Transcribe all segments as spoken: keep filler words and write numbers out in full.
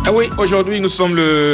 Ah oui, aujourd'hui nous sommes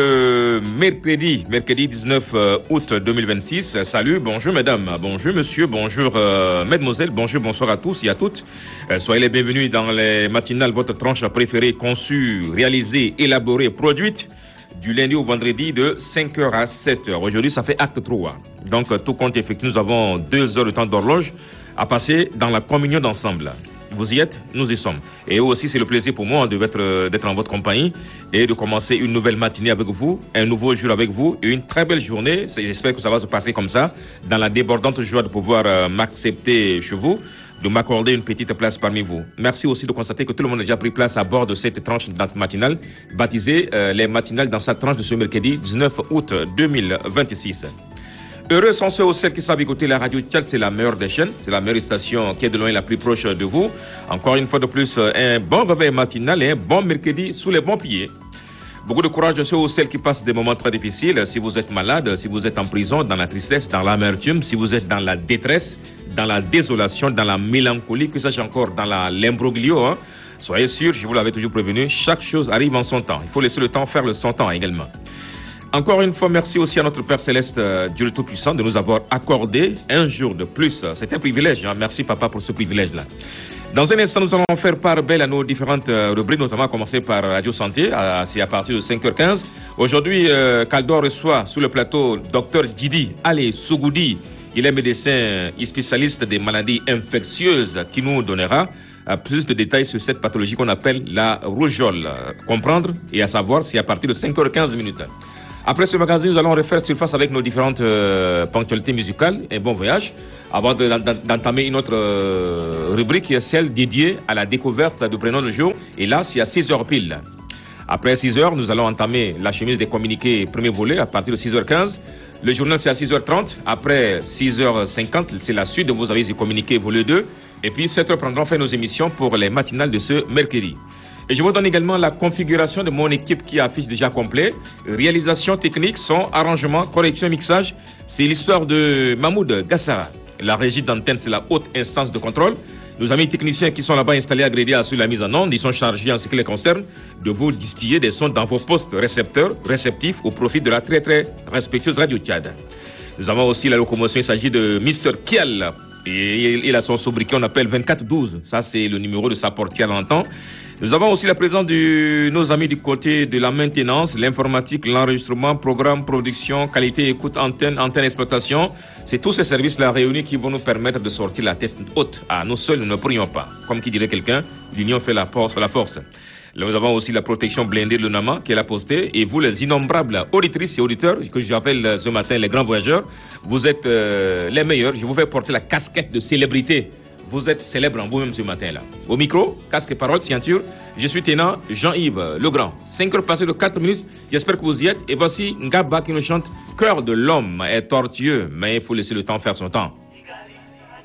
le mercredi, mercredi dix-neuf août deux mille vingt-six. Salut, bonjour mesdames, bonjour monsieur, bonjour euh, mesdemoiselles, bonjour, bonsoir à tous et à toutes. Euh, soyez les bienvenus dans les matinales, votre tranche préférée, conçue, réalisée, élaborée, produite du lundi au vendredi de cinq heures à sept heures. Aujourd'hui ça fait acte trois. Donc tout compte effectué, nous avons deux heures de temps d'horloge à passer dans la communion d'ensemble. Vous y êtes, nous y sommes. Et aussi, c'est le plaisir pour moi de être, d'être en votre compagnie et de commencer une nouvelle matinée avec vous, un nouveau jour avec vous, et une très belle journée. J'espère que ça va se passer comme ça, dans la débordante joie de pouvoir euh, m'accepter chez vous, de m'accorder une petite place parmi vous. Merci aussi de constater que tout le monde a déjà pris place à bord de cette tranche matinale, baptisée euh, les matinales dans sa tranche de ce mercredi dix-neuf août deux mille vingt-six. Heureux sont ceux ou celles qui savent écouter la radio Tchad, c'est la meilleure des chaînes, c'est la meilleure station qui est de loin la plus proche de vous. Encore une fois de plus, un bon réveil matinal et un bon mercredi sous les bons pieds. Beaucoup de courage à ceux ou celles qui passent des moments très difficiles. Si vous êtes malade, si vous êtes en prison, dans la tristesse, dans l'amertume, si vous êtes dans la détresse, dans la désolation, dans la mélancolie, que sache encore dans la, l'imbroglio, hein, soyez sûrs, je vous l'avais toujours prévenu, chaque chose arrive en son temps. Il faut laisser le temps faire le son temps également. Encore une fois, merci aussi à notre Père Céleste, euh, Dieu le Tout-Puissant, de nous avoir accordé un jour de plus. C'est un privilège. Hein. Merci, Papa, pour ce privilège-là. Dans un instant, nous allons faire part belle à nos différentes euh, rubriques, notamment à commencer par Radio Santé. À, c'est à partir de cinq heures quinze. Aujourd'hui, euh, Caldor reçoit sur le plateau Docteur Didi Ali Sougoudi. Il est médecin et spécialiste des maladies infectieuses qui nous donnera euh, plus de détails sur cette pathologie qu'on appelle la rougeole. Euh, comprendre et à savoir, c'est à partir de cinq heures quinze minutes. Après ce magazine, nous allons refaire surface avec nos différentes euh, ponctualités musicales et bon voyage avant de, d'entamer une autre euh, rubrique qui est celle dédiée à la découverte du prénom du jour. Et là, c'est à six heures pile. Après six heures, nous allons entamer la chemise des communiqués premier volet à partir de six heures quinze. Le journal, c'est à six heures trente. Après six heures cinquante, c'est la suite de vos avis et communiqués volet deux. Et puis sept heures prendront fin nos émissions pour les matinales de ce mercredi. Et je vous donne également la configuration de mon équipe qui affiche déjà complet. Réalisation technique, son, arrangement, correction, mixage. C'est l'histoire de Mahmoud Gassara. La régie d'antenne, c'est la haute instance de contrôle. Nos amis techniciens qui sont là-bas installés à Grédia sur la mise en onde, ils sont chargés en ce qui les concerne de vous distiller des sons dans vos postes récepteurs, réceptifs au profit de la très très respectueuse Radio Tchad. Nous avons aussi la locomotion, il s'agit de mister Kiel. Et il a son sobriquet, on appelle vingt-quatre douze. Ça, c'est le numéro de sa portière en temps. Nous avons aussi la présence de nos amis du côté de la maintenance, l'informatique, l'enregistrement, programme, production, qualité, écoute, antenne, antenne, exploitation. C'est tous ces services-là réunis qui vont nous permettre de sortir la tête haute. Ah, nous seuls, nous ne pourrions pas. Comme qui dirait quelqu'un, l'union fait la force, la force. Là, nous avons aussi la protection blindée de l'UNAMA qui est la postée. Et vous, les innombrables auditrices et auditeurs, que j'appelle ce matin les grands voyageurs, vous êtes euh, les meilleurs. Je vous vais porter la casquette de célébrité. Vous êtes célèbre en vous-même ce matin-là. Au micro, casque et parole, ceinture, je suis tenant Jean-Yves Legrand. cinq heures passées de quatre minutes, j'espère que vous y êtes. Et voici Ngaba qui nous chante « Cœur de l'homme est tortueux, mais il faut laisser le temps faire son temps ».